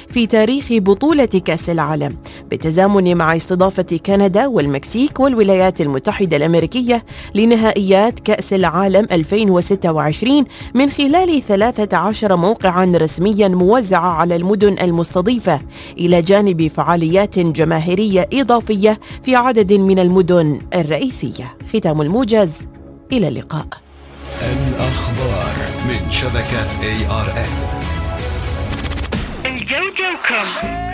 في تاريخ بطولة كأس العالم، بالتزامن مع استضافة كندا والمكسيك والولايات المتحدة الأمريكية لنهائيات كأس العالم 2026 من خلال 13 موقعاً رسمياً موزعة على المدن المستضيفة، إلى جانب فعاليات جماهيرية إضافية في عدد من المدن الرئيسية. ختام الموجز، إلى اللقاء. الأخبار من شبكة ARN. الجوجو كوم.